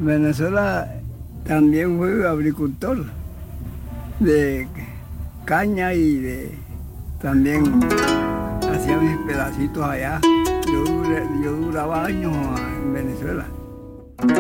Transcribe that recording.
Venezuela también fui agricultor de caña y también hacía mis pedacitos allá. Yo duraba años en Venezuela.